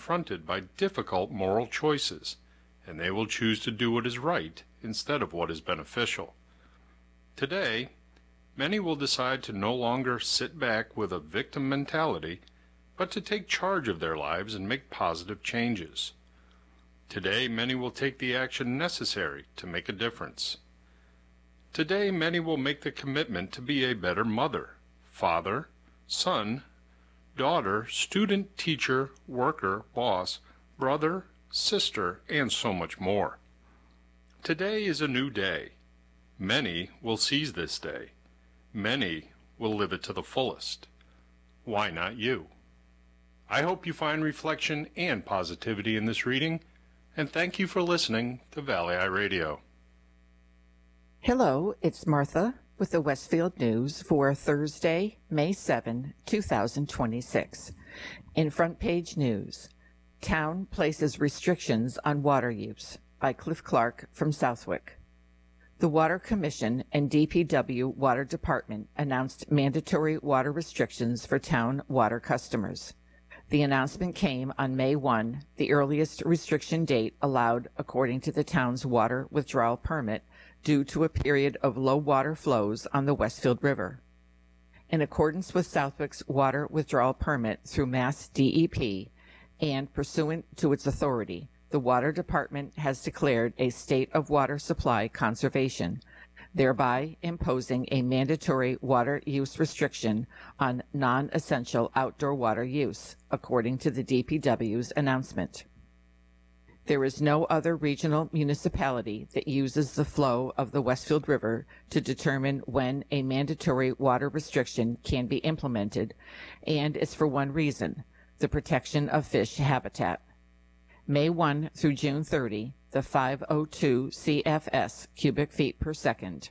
confronted by difficult moral choices, and they will choose to do what is right instead of what is beneficial. Today, many will decide to no longer sit back with a victim mentality, but to take charge of their lives and make positive changes. Today, many will take the action necessary to make a difference. Today, many will make the commitment to be a better mother, father, son, daughter, student, teacher, worker, boss, brother, sister, and so much more. Today is a new day. Many will seize this day. Many will live it to the fullest. Why not you? I hope you find reflection and positivity in this reading, and thank you for listening to Valley Eye Radio. Hello, it's Martha with the Westfield News for Thursday, May 7, 2026. In front page news, Town places restrictions on water use by Cliff Clark from Southwick. The Water Commission and DPW Water Department announced mandatory water restrictions for town water customers. The announcement came on May 1, the earliest restriction date allowed according to the town's water withdrawal permit due to a period of low water flows on the Westfield River. In accordance with Southwick's water withdrawal permit through Mass DEP and pursuant to its authority, the Water Department has declared a state of water supply conservation, thereby imposing a mandatory water use restriction on non-essential outdoor water use, according to the DPW's announcement. There is no other regional municipality that uses the flow of the Westfield River to determine when a mandatory water restriction can be implemented, and it's for one reason, the protection of fish habitat. May 1 through June 30, the 502 CFS cubic feet per second.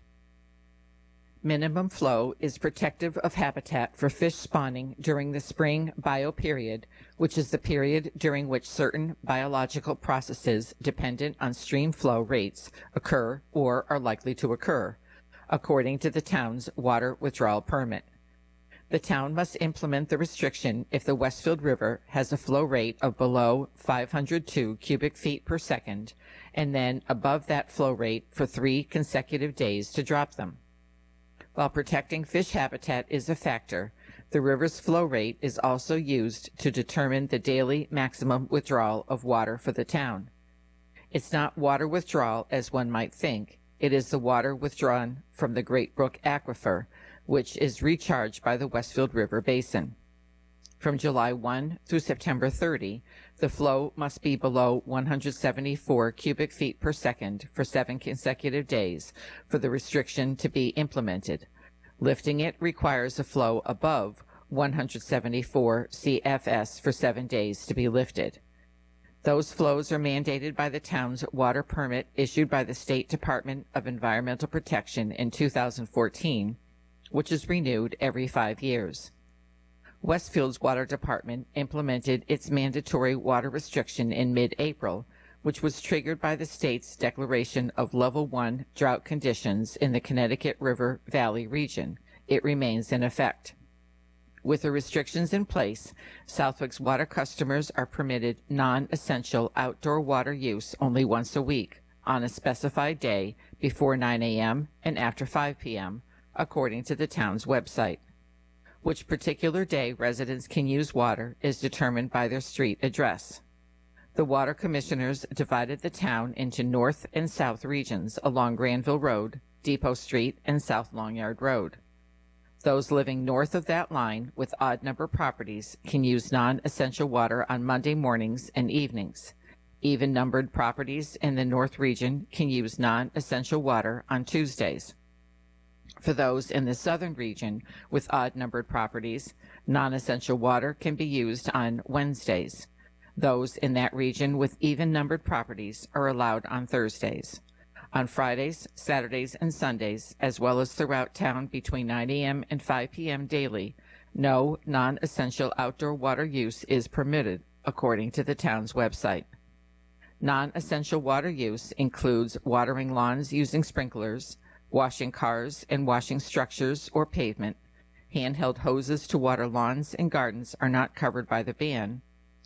Minimum flow is protective of habitat for fish spawning during the spring bioperiod, which is the period during which certain biological processes dependent on stream flow rates occur or are likely to occur, according to the town's water withdrawal permit. The town must implement the restriction if the Westfield River has a flow rate of below 502 cubic feet per second, and then above that flow rate for 3 consecutive days to drop them. While protecting fish habitat is a factor, the river's flow rate is also used to determine the daily maximum withdrawal of water for the town. It's not water withdrawal as one might think. It is the water withdrawn from the Great Brook Aquifer, which is recharged by the Westfield River Basin. From July 1 through September 30, the flow must be below 174 cubic feet per second for 7 consecutive days for the restriction to be implemented. Lifting it requires a flow above 174 CFS for 7 days to be lifted. Those flows are mandated by the town's water permit issued by the State Department of Environmental Protection in 2014, which is renewed every 5 years. Westfield's Water Department implemented its mandatory water restriction in mid-April, which was triggered by the state's declaration of Level 1 drought conditions in the Connecticut River Valley region. It remains in effect. With the restrictions in place, Southwick's water customers are permitted non-essential outdoor water use only once a week on a specified day before 9 a.m. and after 5 p.m., according to the town's website. Which particular day residents can use water is determined by their street address. The water commissioners divided the town into north and south regions along Granville Road, Depot Street, and South Long Yard Road. Those living north of that line with odd-number properties can use non-essential water on Monday mornings and evenings. Even-numbered properties in the north region can use non-essential water on Tuesdays. For those in the southern region with odd-numbered properties, non-essential water can be used on Wednesdays. Those in that region with even-numbered properties are allowed on Thursdays. On Fridays, Saturdays, and Sundays, as well as throughout town between 9 a.m. and 5 p.m. daily, no non-essential outdoor water use is permitted, according to the town's website. Non-essential water use includes watering lawns using sprinklers, washing cars and washing structures or pavement. Handheld hoses to water lawns and gardens are not covered by the ban.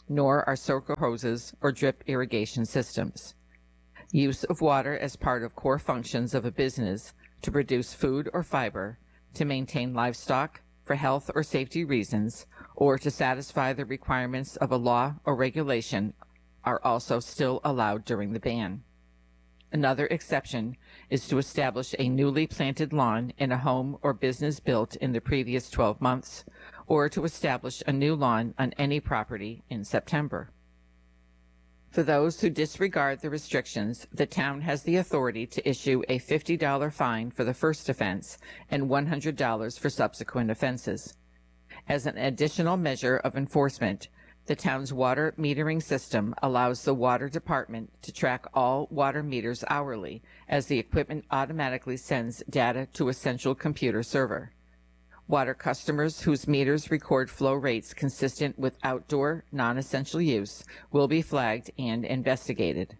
nor are soaker hoses or drip irrigation systems. Use of water as part of core functions of a business to produce food or fiber, to maintain livestock, for health or safety reasons, or to satisfy the requirements of a law or regulation are also still allowed during the ban. Another exception is to establish a newly planted lawn in a home or business built in the previous 12 months, or to establish a new lawn on any property in September. For those who disregard the restrictions, the town has the authority to issue a $50 fine for the first offense and $100 for subsequent offenses. As an additional measure of enforcement, the town's water metering system allows the water department to track all water meters hourly, as the equipment automatically sends data to a central computer server. Water customers whose meters record flow rates consistent with outdoor, non-essential use will be flagged and investigated.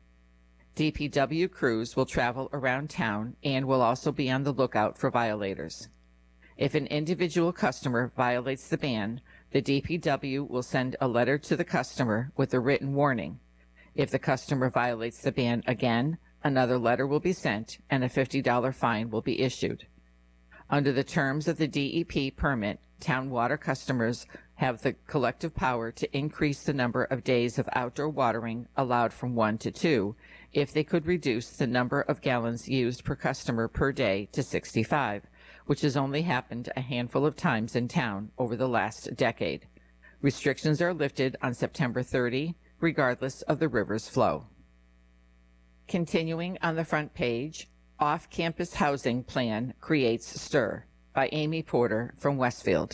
DPW crews will travel around town and will also be on the lookout for violators. If an individual customer violates the ban, the DPW will send a letter to the customer with a written warning. If the customer violates the ban again, another letter will be sent and a $50 fine will be issued. Under the terms of the DEP permit, town water customers have the collective power to increase the number of days of outdoor watering allowed from 1 to 2 if they could reduce the number of gallons used per customer per day to 65, which has only happened a handful of times in town over the last decade. Restrictions are lifted on September 30, regardless of the river's flow. Continuing on the front page, Off-Campus Housing Plan Creates Stir by Amy Porter from Westfield.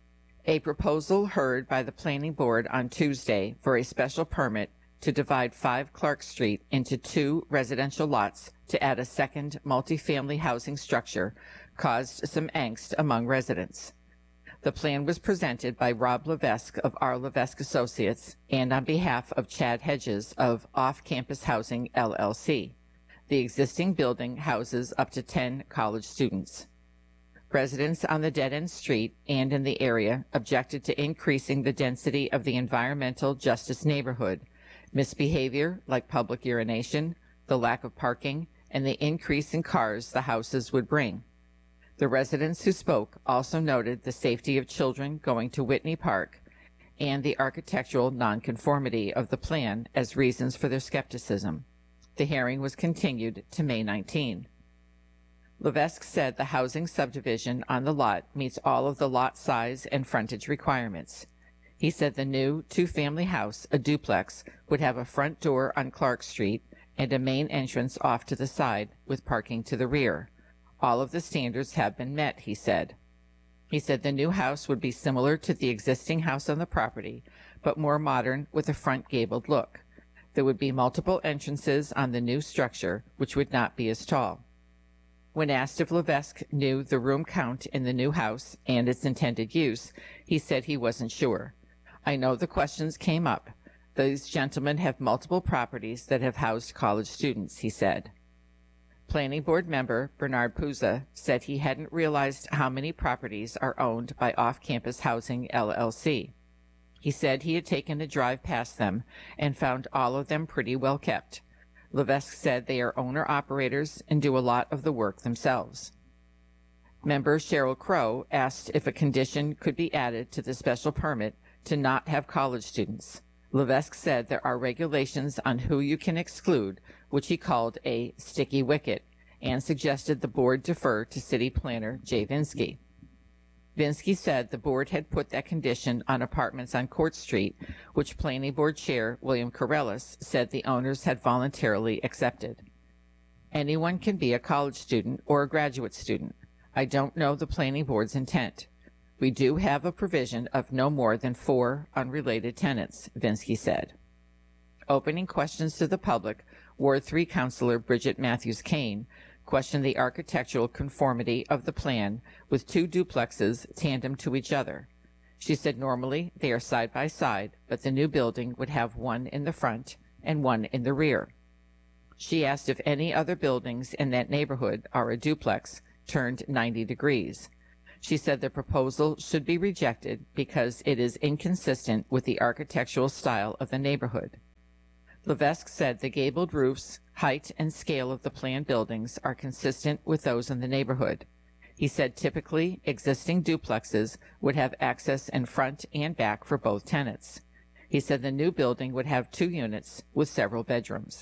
A proposal heard by the Planning Board on Tuesday for a special permit to divide 5 Clark Street into 2 residential lots to add a second multifamily housing structure caused some angst among residents. The plan was presented by Rob Levesque of R. Levesque Associates and on behalf of Chad Hedges of Off-Campus Housing, LLC. The existing building houses up to 10 college students. Residents on the dead-end street and in the area objected to increasing the density of the environmental justice neighborhood, misbehavior like public urination, the lack of parking, and the increase in cars the houses would bring. The residents who spoke also noted the safety of children going to Whitney Park and the architectural nonconformity of the plan as reasons for their skepticism. The hearing was continued to May 19. Levesque said the housing subdivision on the lot meets all of the lot size and frontage requirements. He said the new 2-family house, a duplex, would have a front door on Clark Street and a main entrance off to the side with parking to the rear. All of the standards have been met, he said. He said the new house would be similar to the existing house on the property, but more modern with a front gabled look. There would be multiple entrances on the new structure, which would not be as tall. When asked if Levesque knew the room count in the new house and its intended use, he said he wasn't sure. I know the questions came up. These gentlemen have multiple properties that have housed college students, he said. Planning Board member Bernard Puza said he hadn't realized how many properties are owned by Off-Campus Housing, LLC. He said he had taken a drive past them and found all of them pretty well kept. Levesque said they are owner-operators and do a lot of the work themselves. Member Cheryl Crow asked if a condition could be added to the special permit to not have college students. Levesque said there are regulations on who you can exclude, which he called a sticky wicket, and suggested the board defer to city planner Jay Vinsky. Vinsky said the board had put that condition on apartments on Court Street, which Planning Board Chair William Corellis said the owners had voluntarily accepted. Anyone can be a college student or a graduate student. I don't know the Planning Board's intent. We do have a provision of no more than 4 unrelated tenants, Vinsky said. Opening questions to the public, Ward 3 Councilor Bridget Matthews Kane questioned the architectural conformity of the plan with 2 duplexes tandem to each other. She said normally they are side by side, but the new building would have one in the front and one in the rear. She asked if any other buildings in that neighborhood are a duplex turned 90 degrees. She said the proposal should be rejected because it is inconsistent with the architectural style of the neighborhood. Levesque said the gabled roofs, height, and scale of the planned buildings are consistent with those in the neighborhood. He said typically existing duplexes would have access in front and back for both tenants. He said the new building would have 2 units with several bedrooms.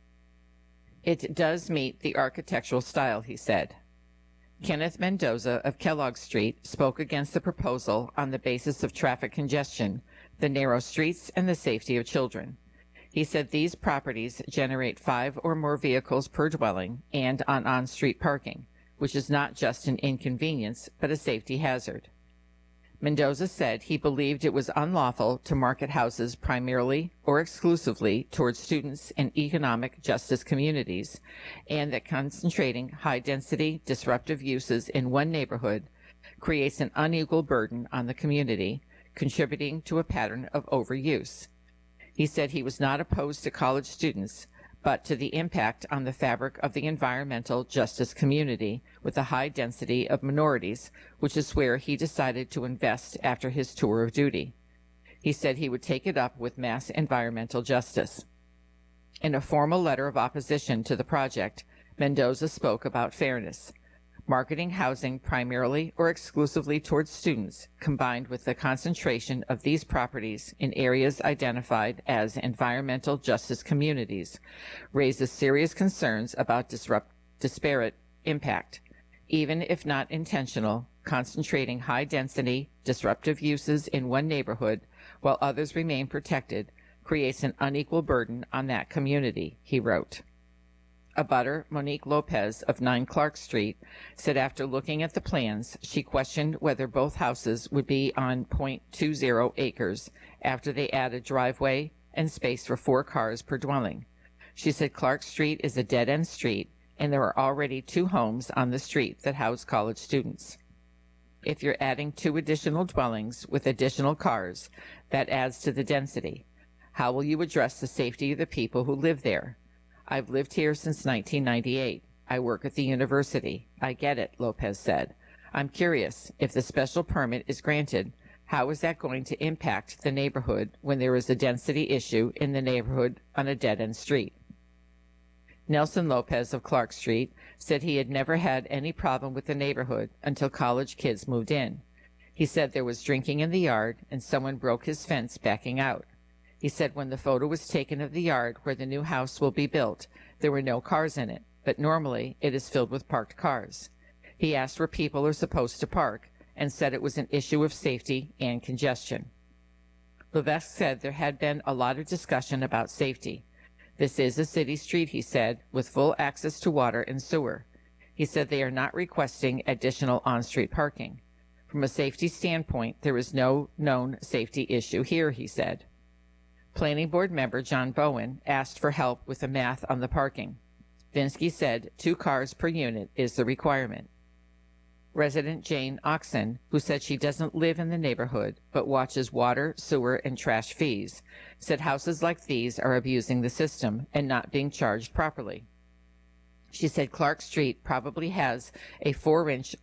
It does meet the architectural style, he said. Kenneth Mendoza of Kellogg Street spoke against the proposal on the basis of traffic congestion, the narrow streets, and the safety of children. He said these properties generate 5 or more vehicles per dwelling and on-street parking, which is not just an inconvenience, but a safety hazard. Mendoza said he believed it was unlawful to market houses primarily or exclusively towards students in economic justice communities, and that concentrating high-density, disruptive uses in one neighborhood creates an unequal burden on the community, contributing to a pattern of overuse. He said he was not opposed to college students, but to the impact on the fabric of the environmental justice community with a high density of minorities, which is where he decided to invest after his tour of duty. He said he would take it up with Mass Environmental Justice. In a formal letter of opposition to the project, Mendoza spoke about fairness. Marketing housing primarily or exclusively towards students, combined with the concentration of these properties in areas identified as environmental justice communities, raises serious concerns about disparate impact. Even if not intentional, concentrating high-density, disruptive uses in one neighborhood while others remain protected creates an unequal burden on that community, he wrote. Abutter Monique Lopez of 9 Clark Street said after looking at the plans, she questioned whether both houses would be on .20 acres after they added driveway and space for 4 cars per dwelling. She said Clark Street is a dead-end street, and there are already 2 homes on the street that house college students. If you're adding 2 additional dwellings with additional cars, that adds to the density. How will you address the safety of the people who live there? I've lived here since 1998. I work at the university. I get it, Lopez said. I'm curious, if the special permit is granted, how is that going to impact the neighborhood when there is a density issue in the neighborhood on a dead-end street? Nelson Lopez of Clark Street said he had never had any problem with the neighborhood until college kids moved in. He said there was drinking in the yard and someone broke his fence backing out. He said when the photo was taken of the yard where the new house will be built, there were no cars in it, but normally it is filled with parked cars. He asked where people are supposed to park and said it was an issue of safety and congestion. Levesque said there had been a lot of discussion about safety. This is a city street, he said, with full access to water and sewer. He said they are not requesting additional on-street parking. From a safety standpoint, there is no known safety issue here, he said. Planning Board member John Bowen asked for help with the math on the parking. Vinsky said 2 cars per unit is the requirement. Resident Jane Oxen, who said she doesn't live in the neighborhood but watches water, sewer, and trash fees, said houses like these are abusing the system and not being charged properly. She said Clark Street probably has a 4-inch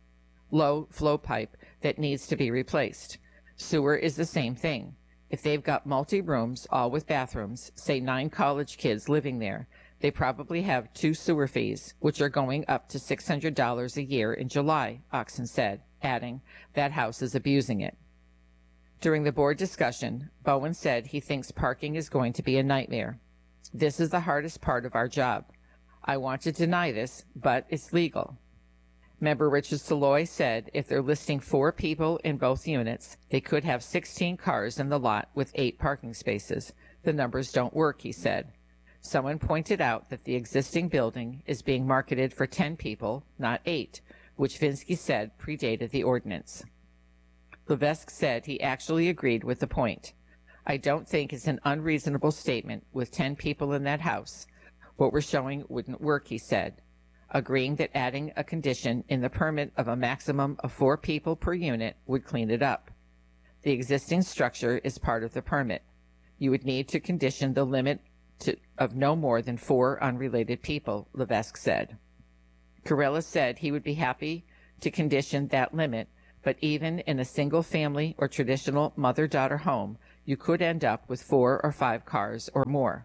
low flow pipe that needs to be replaced. Sewer is the same thing. If they've got multi-rooms, all with bathrooms, say 9 college kids living there, they probably have 2 sewer fees, which are going up to $600 a year in July, Oxen said, adding, that house is abusing it. During the board discussion, Bowen said he thinks parking is going to be a nightmare. This is the hardest part of our job. I want to deny this, but it's legal. Member Richard Saloy said if they're listing 4 people in both units, they could have 16 cars in the lot with 8 parking spaces. The numbers don't work, he said. Someone pointed out that the existing building is being marketed for 10 people, not 8, which Vinsky said predated the ordinance. Levesque said he actually agreed with the point. I don't think it's an unreasonable statement with 10 people in that house. What we're showing wouldn't work, he said, agreeing that adding a condition in the permit of a maximum of 4 people per unit would clean it up. The existing structure is part of the permit. You would need to condition the limit of no more than 4 unrelated people, Levesque said. Corella said he would be happy to condition that limit, but even in a single-family or traditional mother-daughter home, you could end up with 4 or 5 cars or more.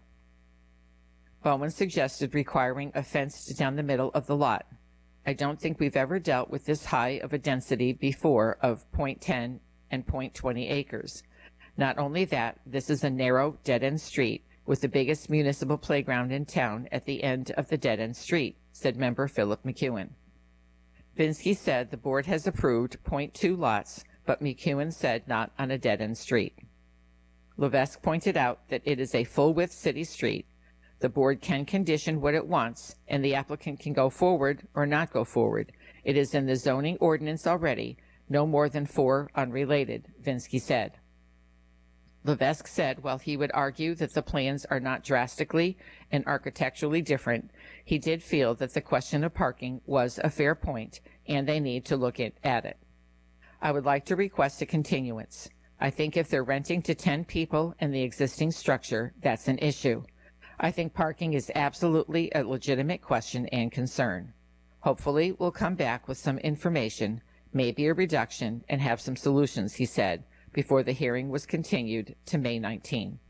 Bowen suggested requiring a fence down the middle of the lot. I don't think we've ever dealt with this high of a density before of .10 and .20 acres. Not only that, this is a narrow, dead-end street with the biggest municipal playground in town at the end of the dead-end street, said member Philip McEwen. Vinsky said the board has approved .2 lots, but McEwen said not on a dead-end street. Levesque pointed out that it is a full-width city street. The board can condition what it wants, and the applicant can go forward or not go forward. It is in the zoning ordinance already, no more than 4 unrelated, Vinsky said. Levesque said while he would argue that the plans are not drastically and architecturally different, he did feel that the question of parking was a fair point, and they need to look at it. I would like to request a continuance. I think if they're renting to 10 people in the existing structure, that's an issue. I think parking is absolutely a legitimate question and concern. Hopefully, we'll come back with some information, maybe a reduction, and have some solutions, he said, before the hearing was continued to May 19.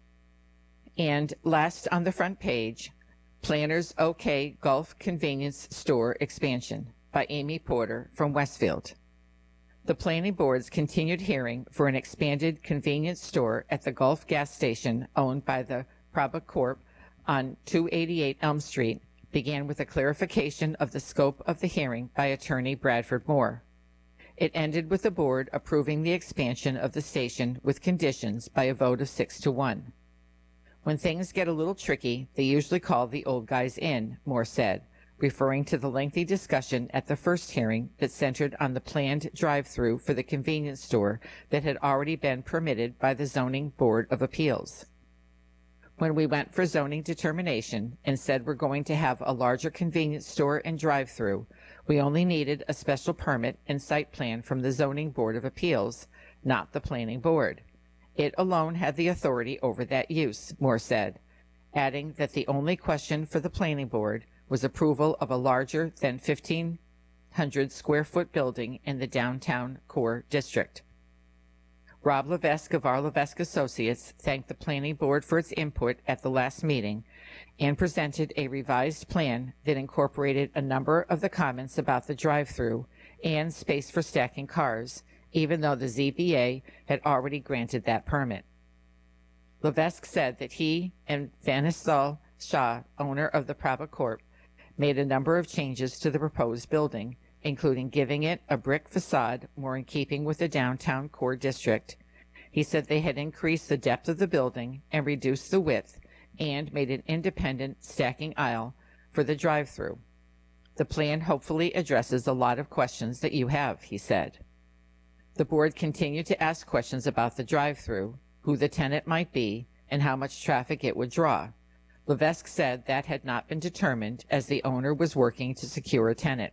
And last on the front page, Planners OK Gulf Convenience Store Expansion by Amy Porter from Westfield. The planning board's continued hearing for an expanded convenience store at the Gulf gas station owned by the Praba Corp on 288 Elm Street began with a clarification of the scope of the hearing by attorney Bradford Moore. It ended with the board approving the expansion of the station with conditions by a vote of 6-1. When things get a little tricky, they usually call the old guys in, Moore said, referring to the lengthy discussion at the first hearing that centered on the planned drive-through for the convenience store that had already been permitted by the Zoning Board of Appeals. When we went for zoning determination and said we're going to have a larger convenience store and drive-through, we only needed a special permit and site plan from the Zoning Board of Appeals, not the Planning Board. It alone had the authority over that use, Moore said, adding that the only question for the Planning Board was approval of a larger than 1,500 square foot building in the downtown core district. Rob Levesque of our Levesque Associates thanked the Planning Board for its input at the last meeting and presented a revised plan that incorporated a number of the comments about the drive-through and space for stacking cars, even though the ZBA had already granted that permit. Levesque said that he and Vanisal Shah, owner of the Praba Corp, made a number of changes to the proposed building, including giving it a brick facade more in keeping with the downtown core district. He said they had increased the depth of the building and reduced the width and made an independent stacking aisle for the drive-through. The plan hopefully addresses a lot of questions that you have, he said. The board continued to ask questions about the drive-through, who the tenant might be, and how much traffic it would draw. Levesque said that had not been determined as the owner was working to secure a tenant.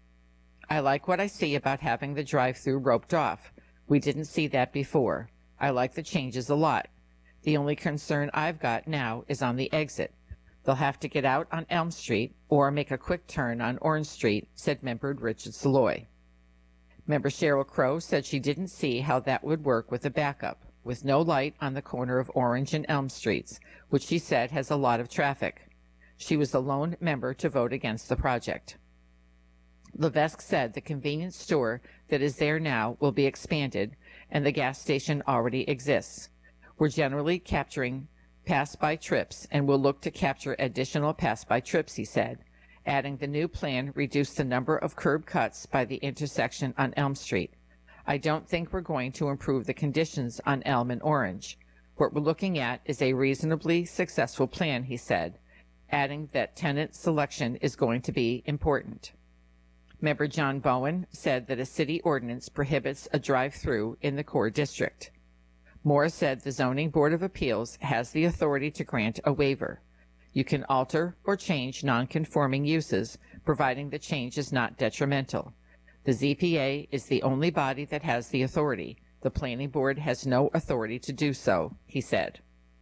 I like what I see about having the drive-through roped off. We didn't see that before. I like the changes a lot. The only concern I've got now is on the exit. They'll have to get out on Elm Street or make a quick turn on Orange Street, said member Richard Saloy. Member Cheryl Crow said she didn't see how that would work with a backup, with no light on the corner of Orange and Elm Streets, which she said has a lot of traffic. She was the lone member to vote against the project. Levesque said the convenience store that is there now will be expanded, and the gas station already exists. We're generally capturing pass-by trips and will look to capture additional pass-by trips, he said, adding the new plan reduced the number of curb cuts by the intersection on Elm Street. I don't think we're going to improve the conditions on Elm and Orange. What we're looking at is a reasonably successful plan, he said, adding that tenant selection is going to be important. Member John Bowen said that a city ordinance prohibits a drive-through in the core district. Moore said the Zoning Board of Appeals has the authority to grant a waiver. You can alter or change non-conforming uses, providing the change is not detrimental. The ZPA is the only body that has the authority. The Planning Board has no authority to do so, he said.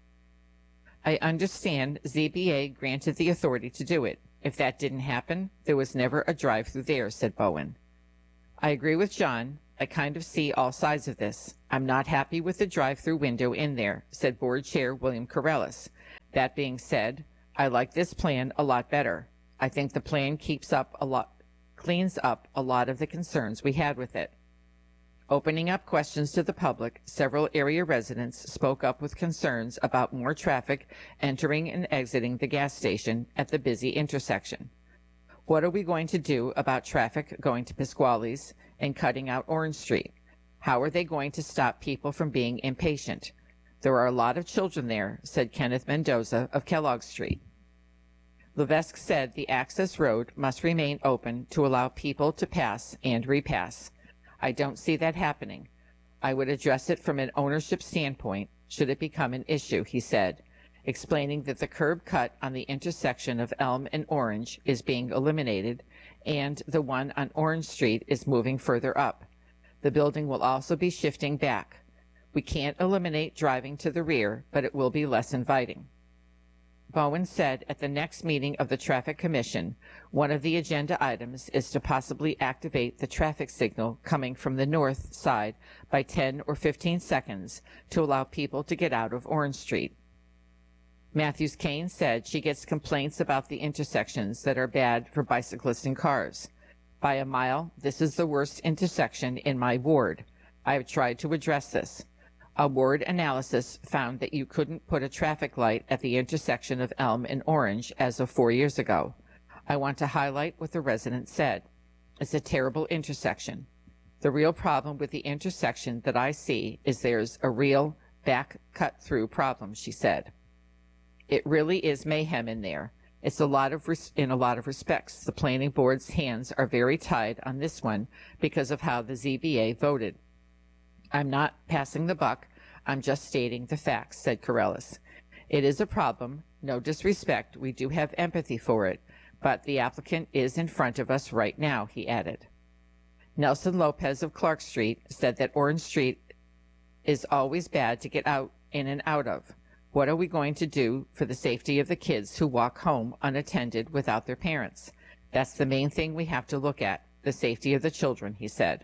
I understand ZBA granted the authority to do it. If that didn't happen, there was never a drive-through there, said Bowen. I agree with John. I kind of see all sides of this. I'm not happy with the drive-through window in there, said Board Chair William Corrales. That being said, I like this plan a lot better. I think the plan cleans up a lot of the concerns we had with it. Opening up questions to the public, several area residents spoke up with concerns about more traffic entering and exiting the gas station at the busy intersection. What are we going to do about traffic going to Pasquale's and cutting out Orange Street? How are they going to stop people from being impatient? There are a lot of children there, said Kenneth Mendoza of Kellogg Street. Levesque said the access road must remain open to allow people to pass and repass. I don't see that happening. I would address it from an ownership standpoint should it become an issue, he said, explaining that the curb cut on the intersection of Elm and Orange is being eliminated and the one on Orange Street is moving further up. The building will also be shifting back. We can't eliminate driving to the rear, but it will be less inviting. Bowen said at the next meeting of the Traffic Commission, one of the agenda items is to possibly activate the traffic signal coming from the north side by 10 or 15 seconds to allow people to get out of Orange Street. Matthews Kane said she gets complaints about the intersections that are bad for bicyclists and cars. By a mile, this is the worst intersection in my ward. I have tried to address this. A ward analysis found that you couldn't put a traffic light at the intersection of Elm and Orange as of 4 years ago. I want to highlight what the resident said. It's a terrible intersection. The real problem with the intersection that I see is there's a real back cut through problem, she said. It really is mayhem in there. It's in a lot of respects. The planning board's hands are very tied on this one because of how the ZBA voted. I'm not passing the buck. I'm just stating the facts, said Corrales. It is a problem. No disrespect. We do have empathy for it. But the applicant is in front of us right now, he added. Nelson Lopez of Clark Street said that Orange Street is always bad to get in and out of. What are we going to do for the safety of the kids who walk home unattended without their parents? That's the main thing we have to look at, the safety of the children, he said.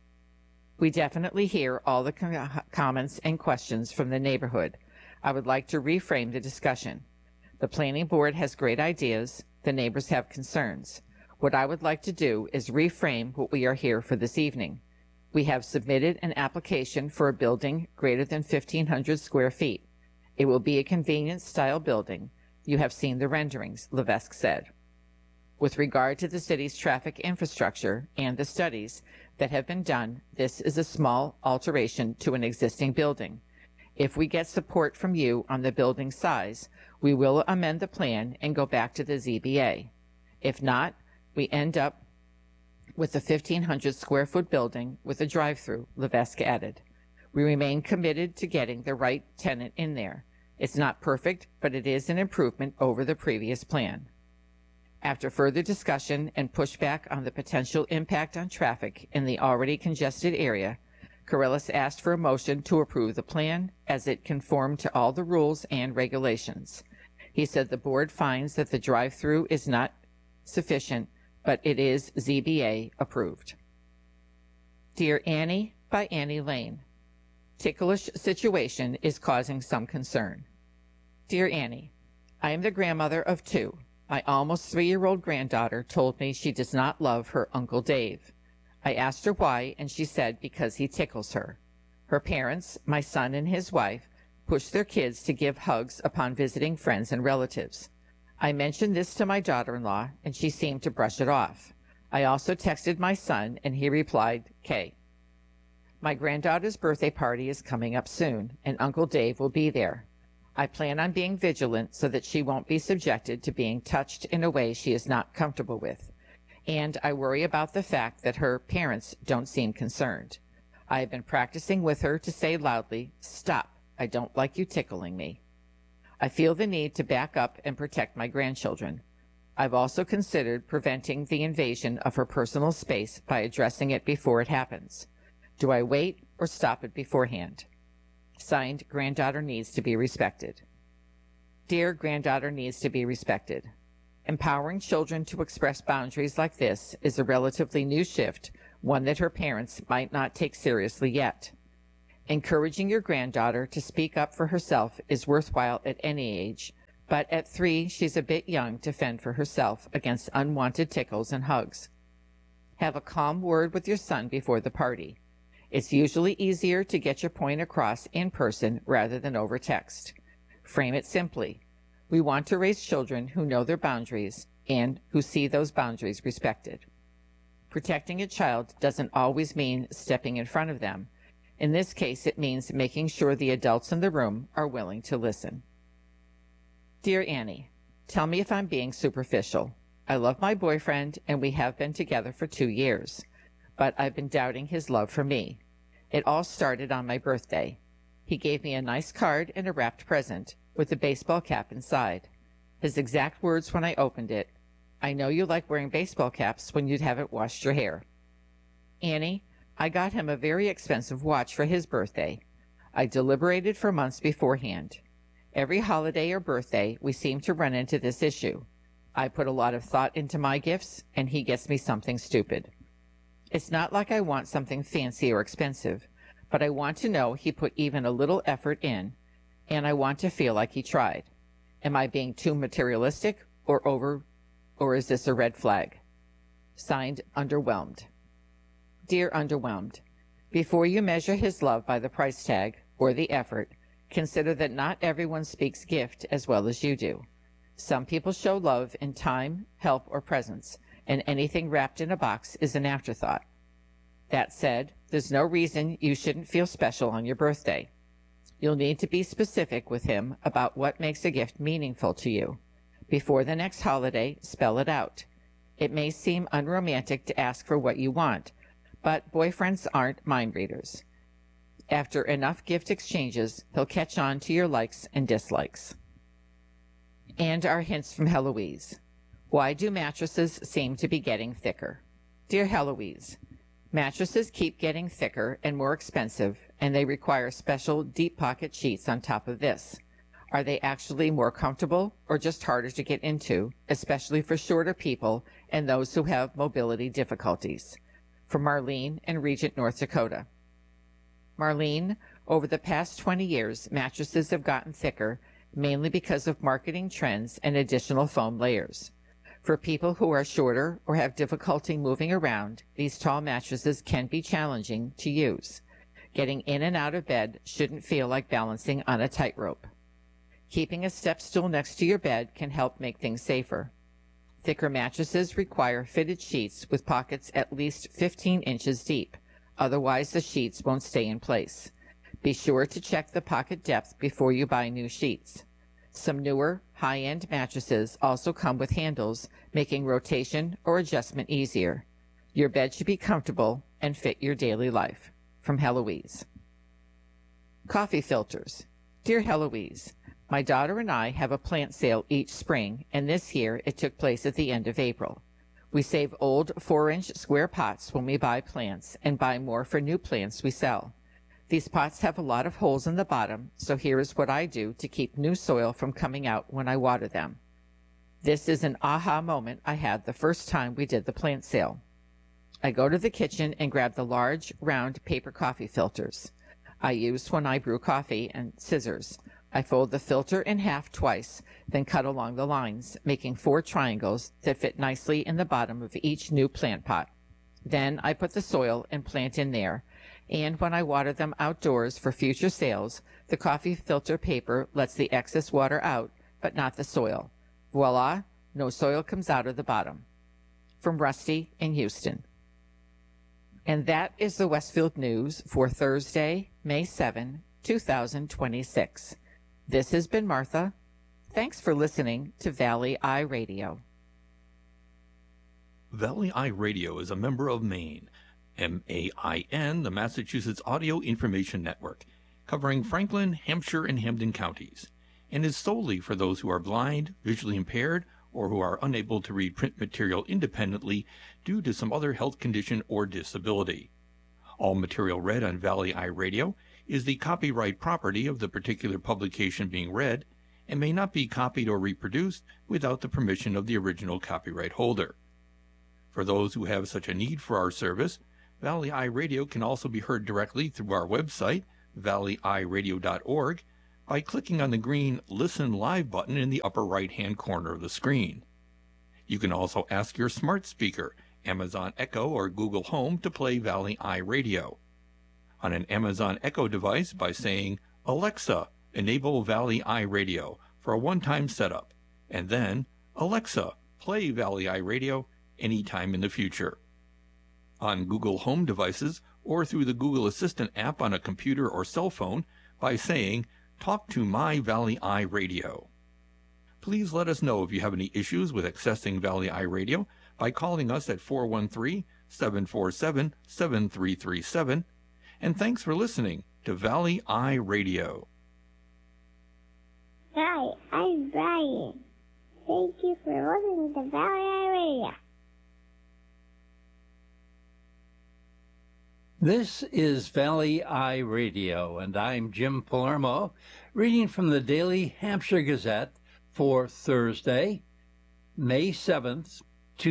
We definitely hear all the comments and questions from the neighborhood. I would like to reframe the discussion. The planning board has great ideas. The neighbors have concerns. What I would like to do is reframe what we are here for this evening. We have submitted an application for a building greater than 1,500 square feet. It will be a convenience-style building. You have seen the renderings, Levesque said. With regard to the city's traffic infrastructure and the studies that have been done, this is a small alteration to an existing building. If we get support from you on the building size, we will amend the plan and go back to the ZBA. If not, we end up with a 1,500 square foot building with a drive-through, Levesque added. We remain committed to getting the right tenant in there. It's not perfect, but it is an improvement over the previous plan. After further discussion and pushback on the potential impact on traffic in the already congested area, Corrales asked for a motion to approve the plan as it conformed to all the rules and regulations. He said the board finds that the drive-through is not sufficient, but it is ZBA approved. Dear Annie by Annie Lane. Ticklish situation is causing some concern. Dear Annie, I am the grandmother of two. My almost 3-year-old granddaughter told me she does not love her Uncle Dave. I asked her why, and she said because he tickles her. Her parents, my son and his wife, push their kids to give hugs upon visiting friends and relatives. I mentioned this to my daughter-in-law, and she seemed to brush it off. I also texted my son, and he replied, K. My granddaughter's birthday party is coming up soon, and Uncle Dave will be there. I plan on being vigilant so that she won't be subjected to being touched in a way she is not comfortable with. And I worry about the fact that her parents don't seem concerned. I have been practicing with her to say loudly, Stop, I don't like you tickling me. I feel the need to back up and protect my grandchildren. I've also considered preventing the invasion of her personal space by addressing it before it happens. Do I wait or stop it beforehand? Signed, Granddaughter Needs to be Respected. Dear Granddaughter Needs to be Respected. Empowering children to express boundaries like this is a relatively new shift one that her parents might not take seriously yet. Encouraging your granddaughter to speak up for herself is worthwhile at any age, but at 3, she's a bit young to fend for herself against unwanted tickles and hugs. Have a calm word with your son before the party. It's usually easier to get your point across in person rather than over text. Frame it simply. We want to raise children who know their boundaries and who see those boundaries respected. Protecting a child doesn't always mean stepping in front of them. In this case, it means making sure the adults in the room are willing to listen. Dear Annie, tell me if I'm being superficial. I love my boyfriend and we have been together for 2 years, but I've been doubting his love for me. It all started on my birthday. He gave me a nice card and a wrapped present with a baseball cap inside. His exact words when I opened it, "I know you like wearing baseball caps when you haven't washed your hair." Annie, I got him a very expensive watch for his birthday. I deliberated for months beforehand. Every holiday or birthday, we seem to run into this issue. I put a lot of thought into my gifts, and he gets me something stupid. It's not like I want something fancy or expensive, but I want to know he put even a little effort in, and I want to feel like he tried. Am I being too materialistic or is this a red flag? Signed, Underwhelmed. Dear Underwhelmed, before you measure his love by the price tag or the effort, consider that not everyone speaks gift as well as you do. Some people show love in time, help, or presence, and anything wrapped in a box is an afterthought. That said, there's no reason you shouldn't feel special on your birthday. You'll need to be specific with him about what makes a gift meaningful to you. Before the next holiday, spell it out. It may seem unromantic to ask for what you want, but boyfriends aren't mind readers. After enough gift exchanges, he'll catch on to your likes and dislikes. And our hints from Heloise. Why do mattresses seem to be getting thicker? Dear Heloise, mattresses keep getting thicker and more expensive, and they require special deep pocket sheets on top of this. Are they actually more comfortable or just harder to get into, especially for shorter people and those who have mobility difficulties? From Marlene in Regent, North Dakota. Marlene, over the past 20 years, mattresses have gotten thicker, mainly because of marketing trends and additional foam layers. For people who are shorter or have difficulty moving around, these tall mattresses can be challenging to use. Getting in and out of bed shouldn't feel like balancing on a tightrope. Keeping a step stool next to your bed can help make things safer. Thicker mattresses require fitted sheets with pockets at least 15 inches deep. Otherwise, the sheets won't stay in place. Be sure to check the pocket depth before you buy new sheets. Some newer, high-end mattresses also come with handles, making rotation or adjustment easier. Your bed should be comfortable and fit your daily life. From Heloise. Coffee filters. Dear Heloise, my daughter and I have a plant sale each spring, and this year it took place at the end of April. We save old 4-inch square pots when we buy plants and buy more for new plants we sell. These pots have a lot of holes in the bottom, so here is what I do to keep new soil from coming out when I water them. This is an aha moment I had the first time we did the plant sale. I go to the kitchen and grab the large, round paper coffee filters I use when I brew coffee and scissors. I fold the filter in half twice, then cut along the lines, making 4 triangles that fit nicely in the bottom of each new plant pot. Then I put the soil and plant in there, and when I water them outdoors for future sales, the coffee filter paper lets the excess water out, but not the soil. Voila, no soil comes out of the bottom. From Rusty in Houston. And that is the Westfield News for Thursday, May 7, 2026. This has been Martha. Thanks for listening to Valley Eye Radio. Valley Eye Radio is a member of MAIN, MAIN, the Massachusetts Audio Information Network, covering Franklin, Hampshire, and Hampden counties, and is solely for those who are blind, visually impaired, or who are unable to read print material independently due to some other health condition or disability. All material read on Valley Eye Radio is the copyright property of the particular publication being read and may not be copied or reproduced without the permission of the original copyright holder. For those who have such a need for our service, Valley Eye Radio can also be heard directly through our website, valleyeyeradio.org, by clicking on the green Listen Live button in the upper right-hand corner of the screen. You can also ask your smart speaker, Amazon Echo or Google Home, to play Valley Eye Radio. On an Amazon Echo device by saying, "Alexa, enable Valley Eye Radio" for a one-time setup, and then, "Alexa, play Valley Eye Radio" anytime in the future. On Google Home devices or through the Google Assistant app on a computer or cell phone by saying, "Talk to my Valley Eye Radio." Please let us know if you have any issues with accessing Valley Eye Radio by calling us at 413-747-7337. And thanks for listening to Valley Eye Radio. Hi, I'm Brian. Thank you for listening to Valley Eye Radio. This is Valley Eye Radio, and I'm Jim Palermo, reading from the Daily Hampshire Gazette for Thursday, May 7th,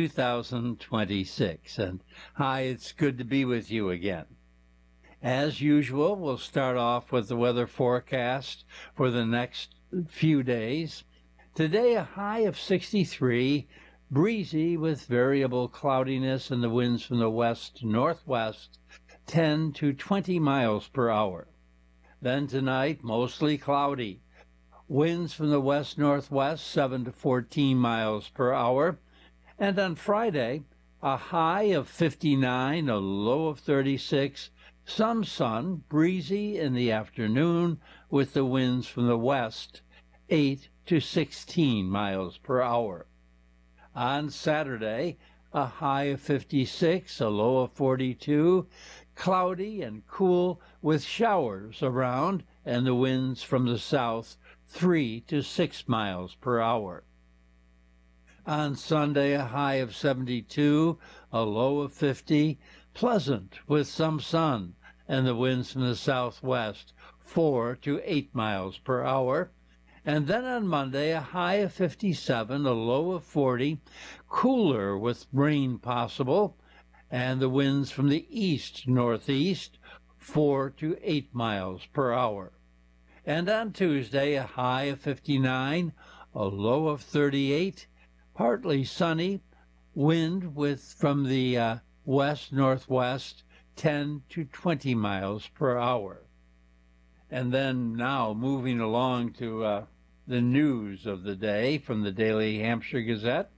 2026. And hi, it's good to be with you again. As usual, we'll start off with the weather forecast for the next few days. Today, a high of 63, breezy with variable cloudiness and the winds from the west-northwest, 10 to 20 miles per hour. Then tonight, mostly cloudy. Winds from the west-northwest, 7 to 14 miles per hour. And on Friday, a high of 59, a low of 36, some sun, breezy in the afternoon with the winds from the west, 8 to 16 miles per hour. On Saturday, a high of 56, a low of 42, cloudy and cool with showers around and the winds from the south 3 to 6 miles per hour. On Sunday, a high of 72, a low of 50, pleasant with some sun and the winds from the southwest 4 to 8 miles per hour. And then on Monday, a high of 57, a low of 40, cooler with rain possible, and the winds from the east-northeast, 4 to 8 miles per hour. And on Tuesday, a high of 59, a low of 38, partly sunny, wind from the west-northwest, 10 to 20 miles per hour. And then now moving along to the news of the day from the Daily Hampshire Gazette.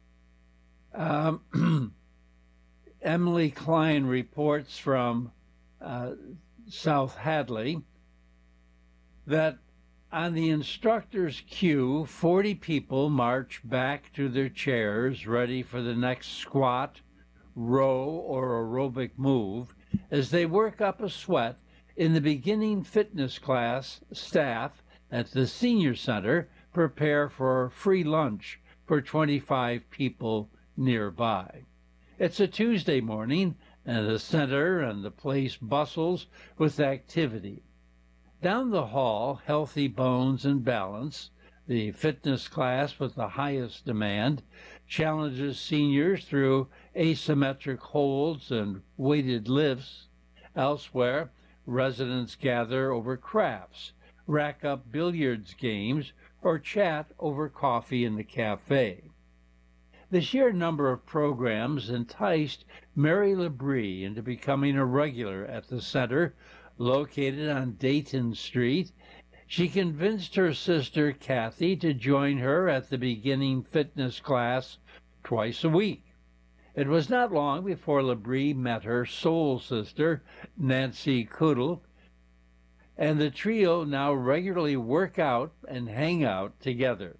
Emily Klein reports from South Hadley that on the instructor's cue, 40 people march back to their chairs ready for the next squat, row, or aerobic move as they work up a sweat in the beginning fitness class. Staff at the Senior Center prepare for free lunch for 25 people nearby. It's a Tuesday morning, and the center and the place bustles with activity. Down the hall, Healthy Bones and Balance, the fitness class with the highest demand, challenges seniors through asymmetric holds and weighted lifts. Elsewhere, residents gather over crafts, rack up billiards games, or chat over coffee in the cafe. The sheer number of programs enticed Mary Labrie into becoming a regular at the center, located on Dayton Street. She convinced her sister Kathy to join her at the beginning fitness class twice a week. It was not long before Labrie met her soul sister, Nancy Kudel, and the trio now regularly work out and hang out together.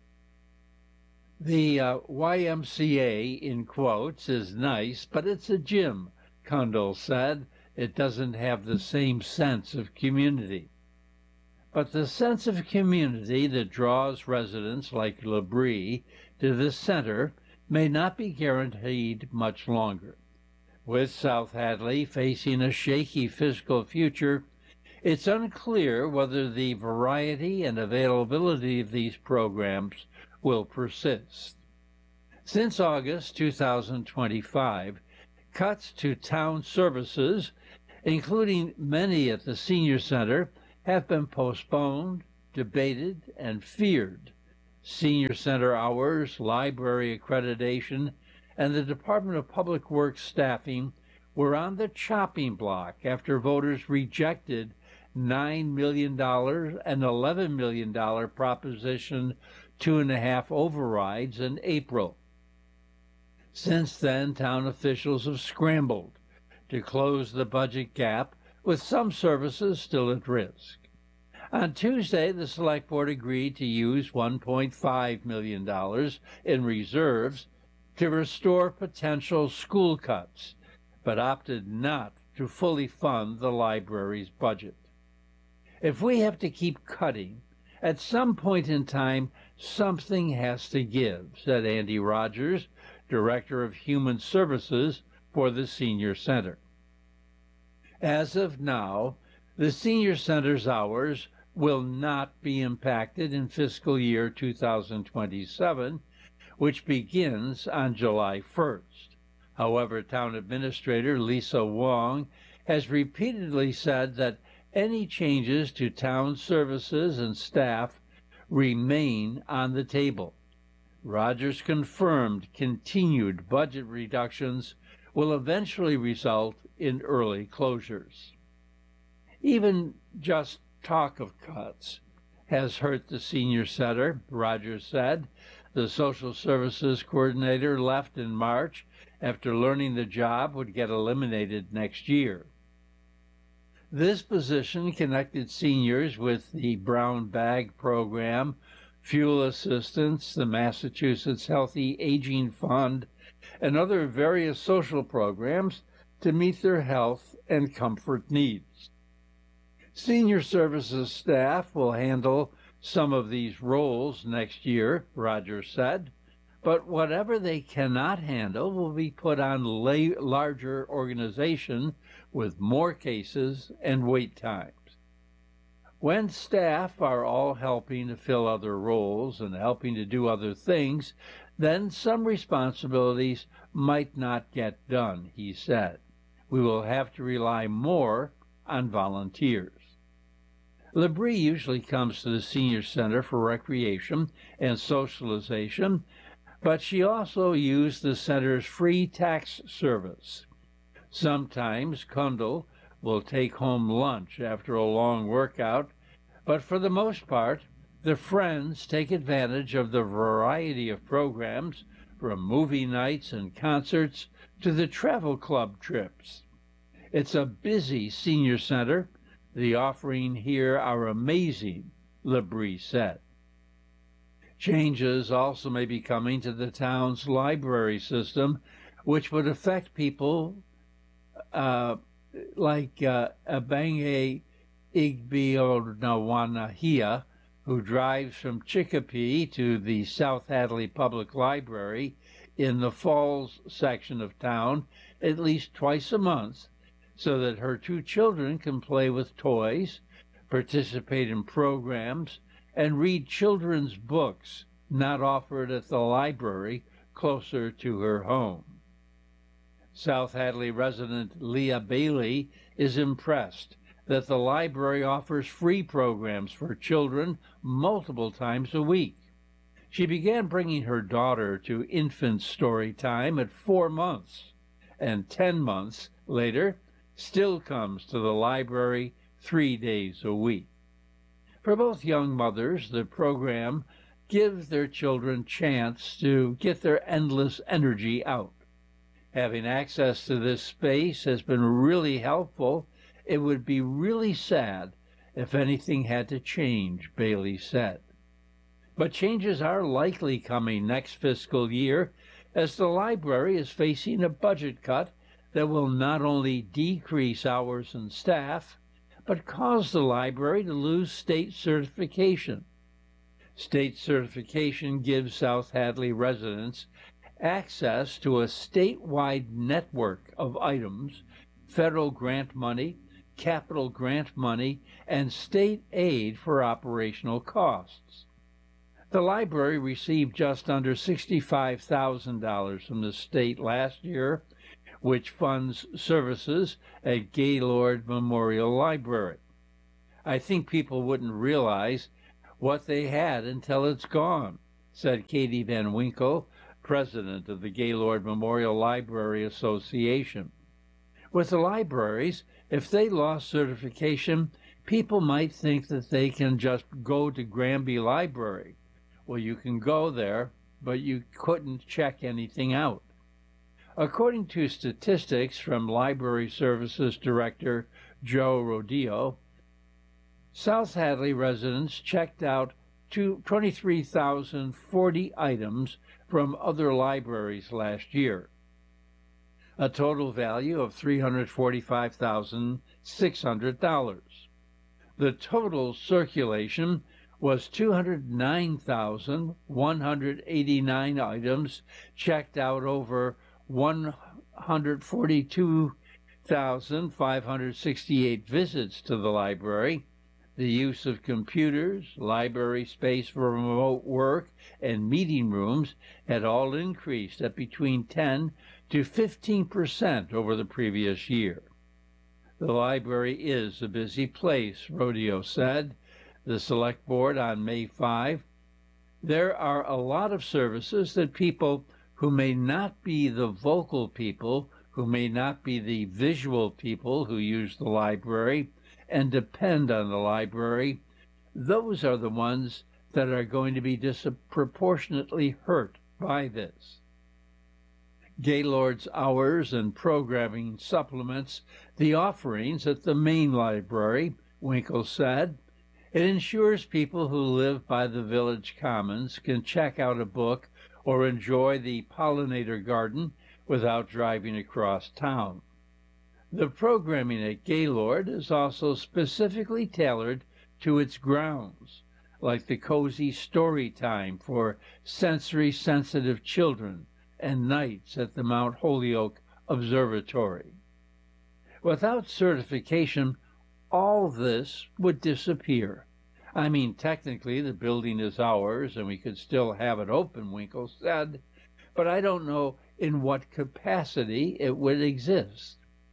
The YMCA, in quotes, is nice, but it's a gym, Kundal said. It doesn't have the same sense of community. But the sense of community that draws residents like Labrie to the center may not be guaranteed much longer. With South Hadley facing a shaky fiscal future, it's unclear whether the variety and availability of these programs will persist. Since August 2025, Cuts to town services, including many at the senior center, have been postponed, debated, and feared. Senior center hours, library accreditation, and the Department of Public Works staffing were on the chopping block after voters rejected $9 million and $11 million Proposition 2.5 overrides in April. Since then, town officials have scrambled to close the budget gap, with some services still at risk. On Tuesday, the Select Board agreed to use $1.5 million in reserves to restore potential school cuts, but opted not to fully fund the library's budget. If we have to keep cutting, at some point in time, something has to give, said Andy Rogers, Director of Human Services for the Senior Center. As of now, the Senior Center's hours will not be impacted in fiscal year 2027, which begins on July 1st. However, Town Administrator Lisa Wong has repeatedly said that any changes to town services and staff remain on the table. Rogers confirmed continued budget reductions will eventually result in early closures. Even just talk of cuts has hurt the senior center, Rogers said. The social services coordinator left in March after learning the job would get eliminated next year. This position connected seniors with the Brown Bag Program, fuel assistance, the Massachusetts Healthy Aging Fund, and other various social programs to meet their health and comfort needs. Senior services staff will handle some of these roles next year, Rogers said, but whatever they cannot handle will be put on larger organization with more cases and wait times. When staff are all helping to fill other roles and helping to do other things, then some responsibilities might not get done, he said. We will have to rely more on volunteers. Labrie usually comes to the Senior Center for recreation and socialization, but she also used the center's free tax service. Sometimes Kundal will take home lunch after a long workout, but for the most part, the friends take advantage of the variety of programs, from movie nights and concerts to the travel club trips. It's a busy senior center. The offerings here are amazing, Labrie said. Changes also may be coming to the town's library system, which would affect people like Abange Igbionawanahia, who drives from Chicopee to the South Hadley Public Library in the Falls section of town at least twice a month, so that her two children can play with toys, participate in programs, and read children's books not offered at the library closer to her home. South Hadley resident Leah Bailey is impressed that the library offers free programs for children multiple times a week. She began bringing her daughter to infant story time at 4 months, and 10 months later still comes to the library 3 days a week. For both young mothers, the program gives their children chance to get their endless energy out. Having access to this space has been really helpful. It would be really sad if anything had to change, Bailey said. But changes are likely coming next fiscal year, as the library is facing a budget cut that will not only decrease hours and staff, but cause the library to lose state certification. State certification gives South Hadley residents access to a statewide network of items, federal grant money, capital grant money, and state aid for operational costs. The library received just under $65,000 from the state last year, which funds services at Gaylord Memorial Library. I think people wouldn't realize what they had until it's gone, said Katie Van Winkle, president of the Gaylord Memorial Library Association. With the libraries, if they lost certification, people might think that they can just go to Granby Library. Well, you can go there, but you couldn't check anything out. According to statistics from Library Services Director Joe Rodeo, South Hadley residents checked out 23,040 items from other libraries last year, a total value of $345,600. The total circulation was 209,189 items checked out over 142,568 visits to the library. The use of computers, library space for remote work, and meeting rooms had all increased at between 10 to 15% over the previous year. The library is a busy place, Rodeo said. The Select Board on May 5. There are a lot of services that people who may not be the vocal people, who may not be the visual people who use the library and depend on the library, those are the ones that are going to be disproportionately hurt by this. Gaylord's hours and programming supplements the offerings at the main library, Winkle said. It ensures people who live by the village commons can check out a book or enjoy the pollinator garden without driving across town. The programming at Gaylord is also specifically tailored to its grounds, like the cozy story time for sensory-sensitive children and nights at the Mount Holyoke Observatory. Without certification, all this would disappear. I mean, technically, the building is ours and we could still have it open, Winkle said, but I don't know in what capacity it would exist.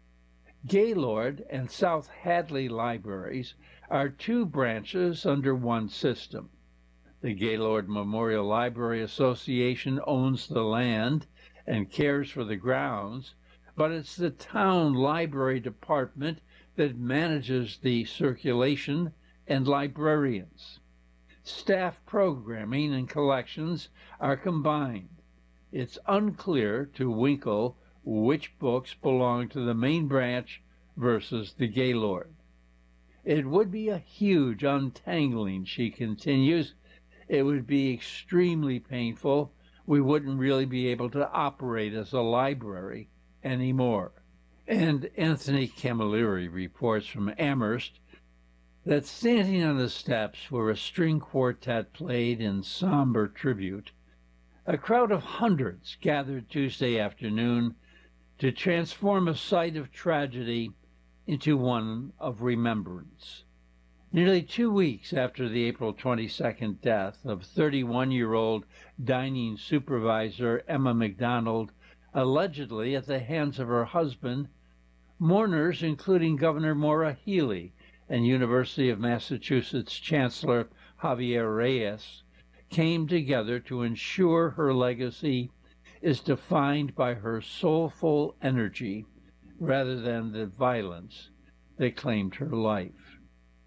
Gaylord and South Hadley libraries are two branches under one system. The Gaylord Memorial Library Association owns the land and cares for the grounds, but it's the town library department that manages the circulation and librarians. Staff programming and collections are combined. It's unclear to Winkle which books belong to the main branch versus the Gaylord. It would be a huge untangling, she continues. It would be extremely painful. We wouldn't really be able to operate as a library anymore. And Anthony Camilleri reports from Amherst that standing on the steps where a string quartet played in somber tribute, a crowd of hundreds gathered Tuesday afternoon to transform a site of tragedy into one of remembrance. Nearly 2 weeks after the April 22nd death of 31-year-old dining supervisor Emma McDonald, allegedly at the hands of her husband, mourners, including Governor Maura Healey and University of Massachusetts Chancellor Javier Reyes, came together to ensure her legacy is defined by her soulful energy rather than the violence that claimed her life.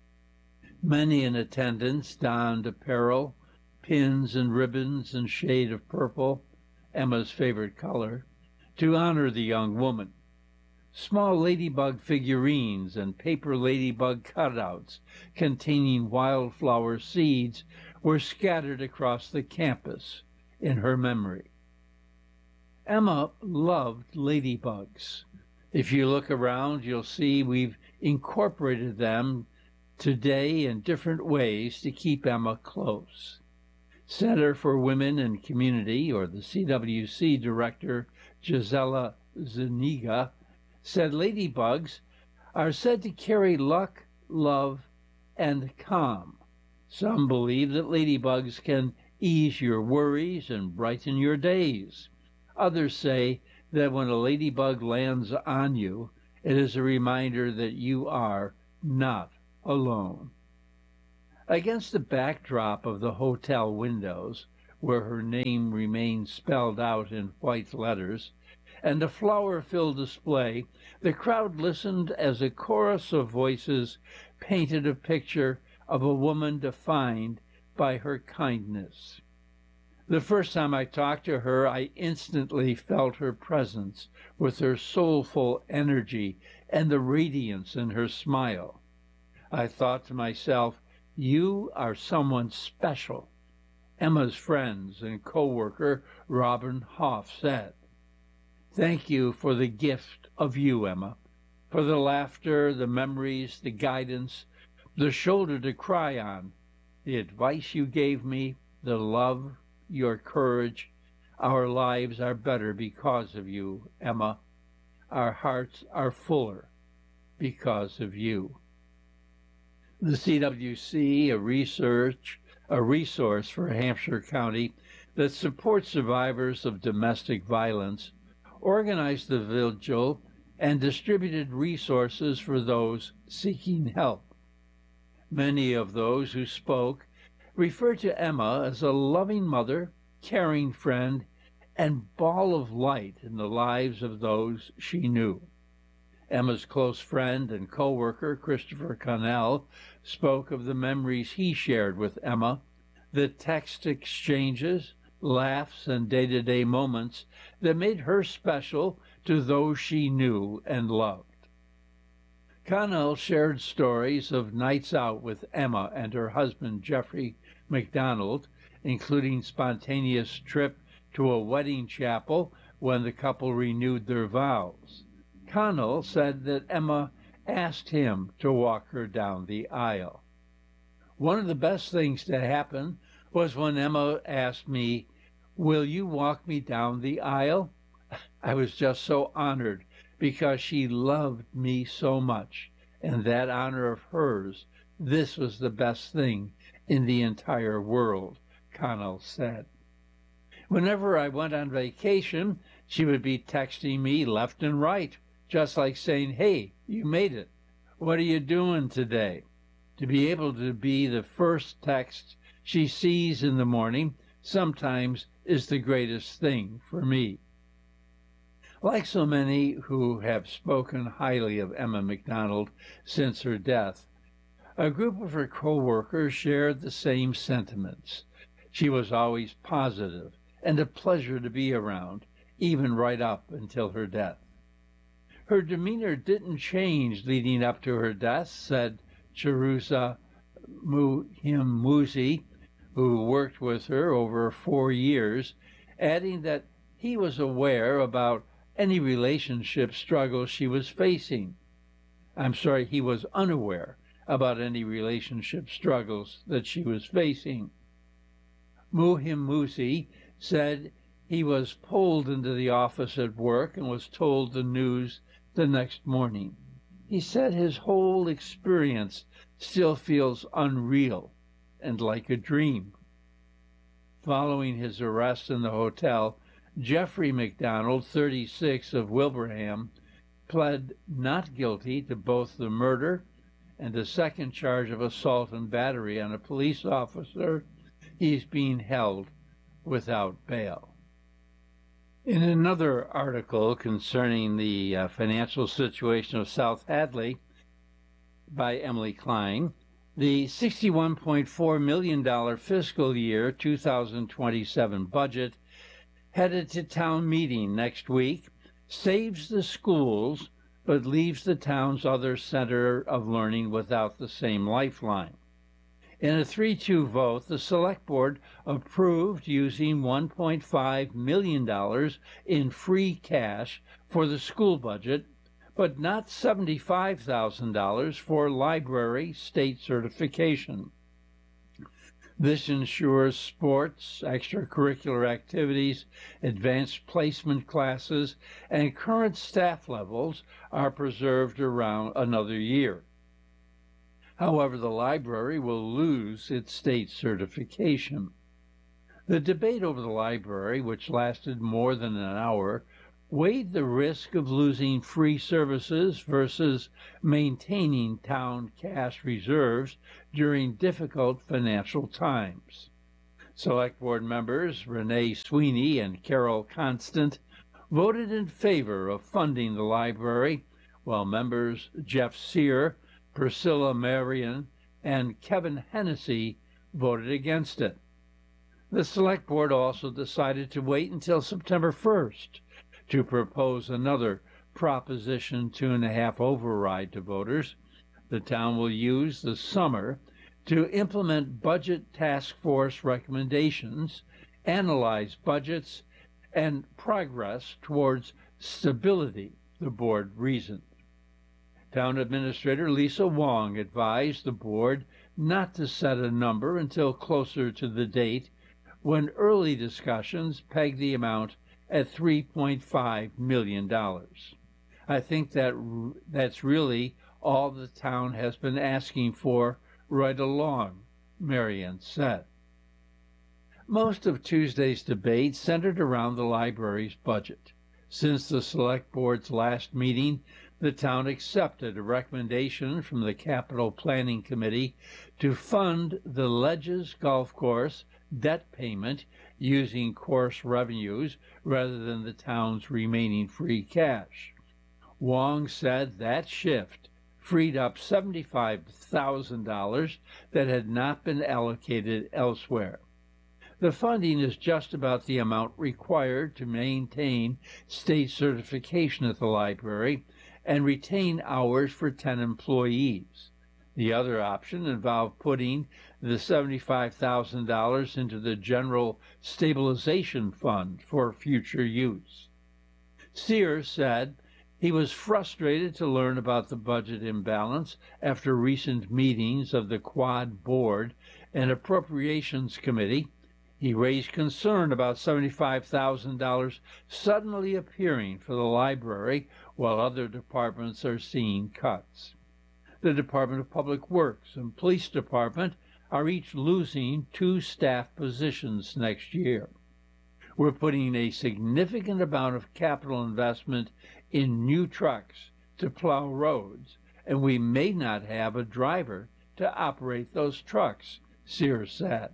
Many in attendance donned apparel, pins and ribbons and shade of purple, Emma's favorite color, to honor the young woman. Small ladybug figurines and paper ladybug cutouts containing wildflower seeds were scattered across the campus in her memory. Emma loved ladybugs. If you look around, you'll see we've incorporated them today in different ways to keep Emma close. Center for Women and Community, or the CWC director, Gisela Zuniga, said ladybugs are said to carry luck, love, and calm. Some believe that ladybugs can ease your worries and brighten your days. Others say that when a ladybug lands on you, it is a reminder that you are not alone. Against the backdrop of the hotel windows, where her name remained spelled out in white letters, and a flower-filled display, the crowd listened as a chorus of voices painted a picture of a woman defined by her kindness. The first time I talked to her, I instantly felt her presence with her soulful energy and the radiance in her smile. I thought to myself, you are someone special. Emma's friends and co-worker Robin Hoff said. Thank you for the gift of you, Emma, for the laughter, the memories, the guidance, the shoulder to cry on, the advice you gave me, the love, your courage. Our lives are better because of you, Emma. Our hearts are fuller because of you. The CWC, a resource for Hampshire County that supports survivors of domestic violence, organized the vigil and distributed resources for those seeking help. Many of those who spoke referred to Emma as a loving mother, caring friend, and ball of light in the lives of those she knew. Emma's close friend and co-worker, Christopher Connell, spoke of the memories he shared with Emma, the text exchanges, laughs, and day-to-day moments that made her special to those she knew and loved. Connell shared stories of nights out with Emma and her husband, Jeffrey McDonald, including spontaneous trip to a wedding chapel when the couple renewed their vows. Connell said that Emma asked him to walk her down the aisle. One of the best things to happen was when Emma asked me, "Will you walk me down the aisle?" I was just so honored because she loved me so much, and that honor of hers, this was the best thing in the entire world, Connell said. Whenever I went on vacation, she would be texting me left and right, just like saying, "Hey, you made it. What are you doing today?" To be able to be the first text she sees in the morning sometimes is the greatest thing for me. Like so many who have spoken highly of Emma McDonald since her death, a group of her co-workers shared the same sentiments. She was always positive and a pleasure to be around, even right up until her death. Her demeanor didn't change leading up to her death, said Chiruza Muhimuzi, who worked with her over 4 years, adding that he was aware about any relationship struggles she was facing. He was unaware about any relationship struggles that she was facing. Muhimuzi said he was pulled into the office at work and was told the news the next morning. He said his whole experience still feels unreal and like a dream. Following his arrest in the hotel, Jeffrey McDonald, 36, of Wilbraham, pled not guilty to both the murder and a second charge of assault and battery on a police officer. He's being held without bail. In another article concerning the financial situation of South Hadley by Emily Klein, the $61.4 million fiscal year 2027 budget headed to town meeting next week saves the schools but leaves the town's other center of learning without the same lifeline. In a 3-2 vote, the Select Board approved using $1.5 million in free cash for the school budget, but not $75,000 for library state certification. This ensures sports, extracurricular activities, advanced placement classes, and current staff levels are preserved around another year. However, the library will lose its state certification. The debate over the library, which lasted more than an hour, weighed the risk of losing free services versus maintaining town cash reserves during difficult financial times. Select Board members Renee Sweeney and Carol Constant voted in favor of funding the library, while members Jeff Sear, Priscilla Marion, and Kevin Hennessy voted against it. The Select Board also decided to wait until September 1st to propose another Proposition 2.5 override to voters. The town will use the summer to implement budget task force recommendations, analyze budgets, and progress towards stability, the board reasoned. Town Administrator Lisa Wong advised the board not to set a number until closer to the date when early discussions pegged the amount at $3.5 million. I think that's really all the town has been asking for right along, Marion said. Most of Tuesday's debate centered around the library's budget. Since the Select Board's last meeting, the town accepted a recommendation from the Capital Planning Committee to fund the Ledges Golf Course debt payment using course revenues rather than the town's remaining free cash. Wong said that shift freed up $75,000 that had not been allocated elsewhere. The funding is just about the amount required to maintain state certification at the library and retain hours for 10 employees. The other option involved putting the $75,000 into the General Stabilization Fund for future use. Sears said he was frustrated to learn about the budget imbalance after recent meetings of the Quad Board and Appropriations Committee. He raised concern about $75,000 suddenly appearing for the library while other departments are seeing cuts. The Department of Public Works and Police Department are each losing 2 staff positions next year. We're putting a significant amount of capital investment in new trucks to plow roads, and we may not have a driver to operate those trucks, Sears said.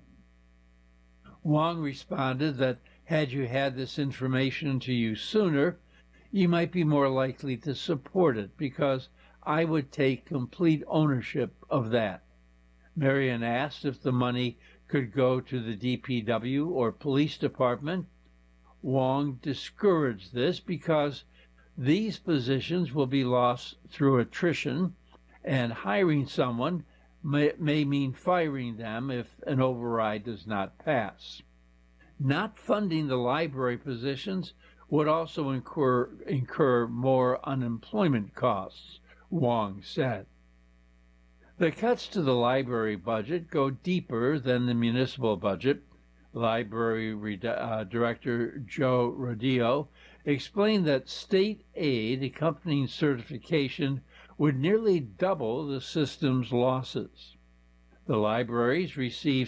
Wong responded that had you had this information to you sooner, you might be more likely to support it because I would take complete ownership of that. Marion asked if the money could go to the DPW or police department. Wong discouraged this because these positions will be lost through attrition, and hiring someone may mean firing them if an override does not pass. Not funding the library positions would also incur more unemployment costs, Wong said. The cuts to the library budget go deeper than the municipal budget. Library Director Joe Rodillo explained that state aid accompanying certification would nearly double the system's losses. The libraries received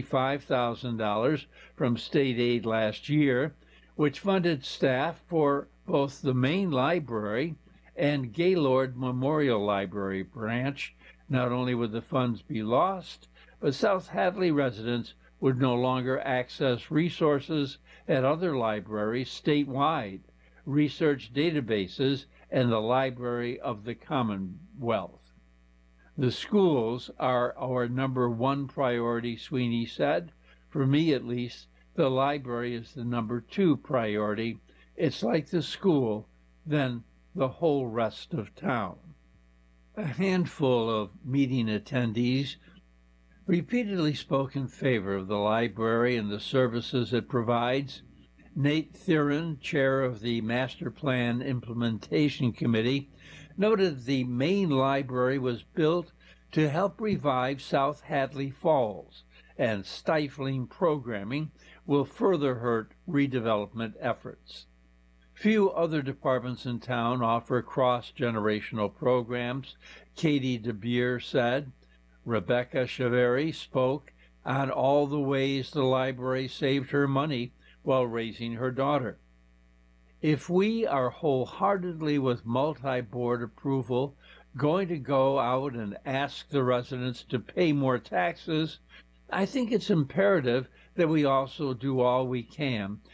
$65,000 from state aid last year, which funded staff for both the main library and Gaylord Memorial Library branch. Not only would the funds be lost, but South Hadley residents would no longer access resources at other libraries statewide, research databases, and the Library of the Commonwealth. The schools are our number one priority, Sweeney said. For me, at least, the library is the number 2 priority. It's like the school, then the whole rest of town. A handful of meeting attendees repeatedly spoke in favor of the library and the services it provides. Nate Theron, chair of the Master Plan Implementation Committee, noted the main library was built to help revive South Hadley Falls, and stifling programming will further hurt redevelopment efforts. Few other departments in town offer cross-generational programs, Katie DeBeer said. Rebecca Chaveri spoke on all the ways the library saved her money while raising her daughter. if we are wholeheartedly with multi-board approval going to go out and ask the residents to pay more taxes, I think it's imperative that we also do all we can